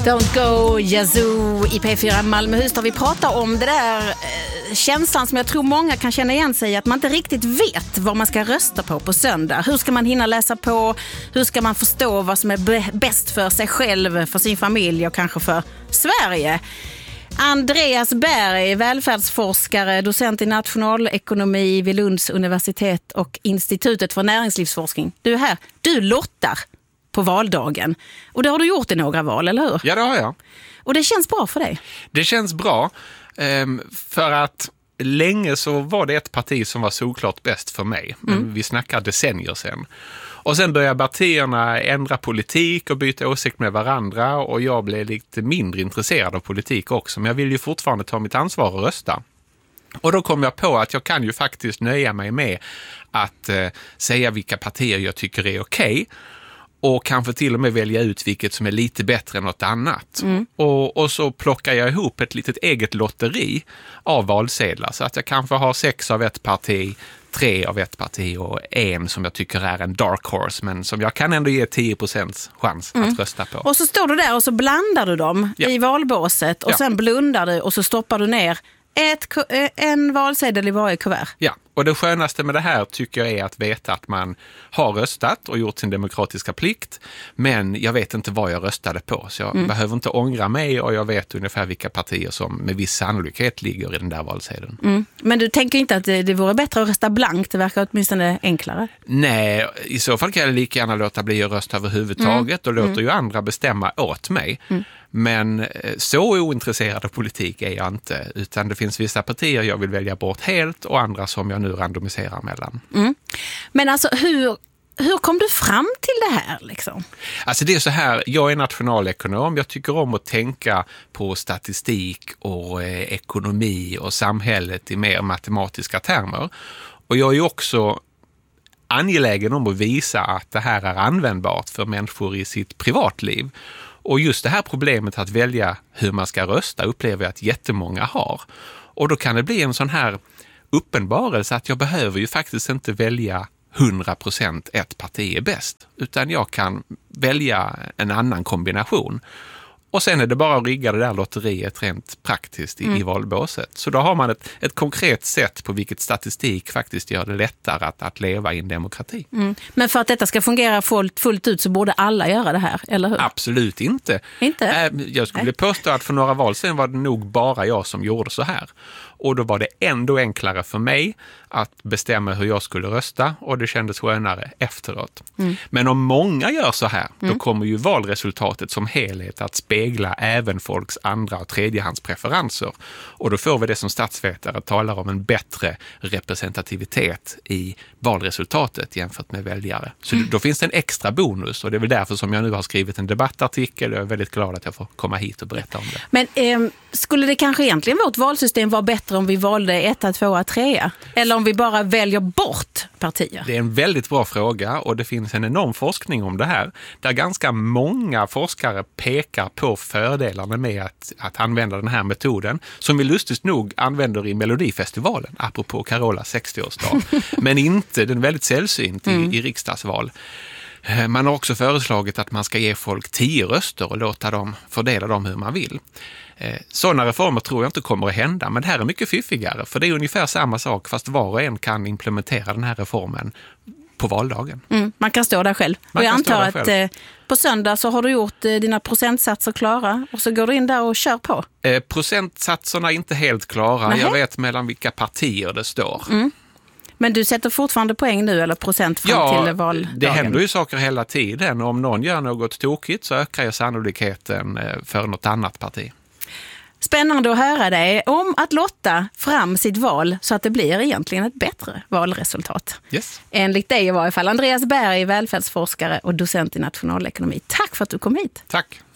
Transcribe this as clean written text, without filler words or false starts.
Don't go Yazoo i P4 Malmöhus där vi pratar om det där känslan som jag tror många kan känna igen sig i, att man inte riktigt vet vad man ska rösta på söndag. Hur ska man hinna läsa på? Hur ska man förstå vad som är bäst för sig själv, för sin familj och kanske för Sverige? Andreas Berg, välfärdsforskare, docent i nationalekonomi vid Lunds universitet och Institutet för näringslivsforskning. Du är här. Du lottar på valdagen. Och det har du gjort i några val, eller hur? Ja, det har jag. Och det känns bra för dig? Det känns bra för att länge så var det ett parti som var såklart bäst för mig. Men vi snackar decennier sedan. Och sen började partierna ändra politik och byta åsikt med varandra, och jag blev lite mindre intresserad av politik också. Men jag vill ju fortfarande ta mitt ansvar och rösta. Och då kom jag på att jag kan ju faktiskt nöja mig med att säga vilka partier jag tycker är okej. Och kanske till och med välja ut vilket som är lite bättre än något annat. Och så plockar jag ihop ett litet eget lotteri av valsedlar. Så att jag kanske har 6 av ett parti, 3 av ett parti och 1 som jag tycker är en dark horse. Men som jag kan ändå ge 10% chans att rösta på. Och så står du där och så blandar du dem i valbåset. Och sen blundar du och så stoppar du ner en valsedel i varje kuvert. Ja, och det skönaste med det här tycker jag är att veta att man har röstat och gjort sin demokratiska plikt, men jag vet inte vad jag röstade på, så jag behöver inte ångra mig, och jag vet ungefär vilka partier som med viss sannolikhet ligger i den där valsedeln. Men du tänker inte att det vore bättre att rösta blankt? Det verkar åtminstone enklare. Nej, i så fall kan jag lika gärna låta bli att rösta överhuvudtaget och låter ju andra bestämma åt mig. Men så ointresserad av politik är jag inte, utan det finns vissa partier jag vill välja bort helt och andra som jag nu randomiserar mellan. Men alltså hur kom du fram till det här liksom? Alltså det är så här, jag är nationalekonom, jag tycker om att tänka på statistik och ekonomi och samhället i mer matematiska termer. Och jag är ju också angelägen om att visa att det här är användbart för människor i sitt privatliv. Och just det här problemet att välja hur man ska rösta upplever jag att jättemånga har. Och då kan det bli en sån här uppenbarelse att jag behöver ju faktiskt inte välja 100% ett parti är bäst, utan jag kan välja en annan kombination. Och sen är det bara att rigga det där lotteriet rent praktiskt i valbåset. Så då har man ett konkret sätt på vilket statistik faktiskt gör det lättare att leva i en demokrati. Men för att detta ska fungera fullt ut så borde alla göra det här, eller hur? Absolut inte. Jag skulle påstå att för några val sen var det nog bara jag som gjorde så här. Och då var det ändå enklare för mig att bestämma hur jag skulle rösta, och det kändes skönare efteråt. Men om många gör så här, då kommer ju valresultatet som helhet att spegla även folks andra- och tredjehandspreferenser. Och då får vi det som statsvetare talar om en bättre representativitet i valresultatet jämfört med väljare. Så då finns det en extra bonus, och det är väl därför som jag nu har skrivit en debattartikel, och jag är väldigt glad att jag får komma hit och berätta om det. Men skulle det kanske egentligen vårt valsystem vara bättre om vi valde 1, 2, 3? Eller om vi bara väljer bort partier? Det är en väldigt bra fråga, och det finns en enorm forskning om det här. Där ganska många forskare pekar på fördelarna med att använda den här metoden, som vi lustigt nog använder i Melodifestivalen, apropå Carolas 60-årsdag. Men inte, den är väldigt sällsynt i riksdagsval. Man har också föreslagit att man ska ge folk 10 röster och låta dem fördela dem hur man vill. Sådana reformer tror jag inte kommer att hända, men det här är mycket fiffigare, för det är ungefär samma sak fast var och en kan implementera den här reformen på valdagen. Man kan stå där själv. Och jag antar att på söndag så har du gjort dina procentsatser klara, och så går du in där och kör på. Procentsatserna är inte helt klara. Nähe. Jag vet mellan vilka partier det står. Men du sätter fortfarande poäng nu, eller procent fram till valdagen? Det händer ju saker hela tiden. Om någon gör något tokigt så ökar jag sannolikheten för något annat parti. Spännande att höra dig om att lotta fram sitt val så att det blir egentligen ett bättre valresultat. Yes. Enligt dig i varje fall. Andreas Berg, välfärdsforskare och docent i nationalekonomi. Tack för att du kom hit. Tack.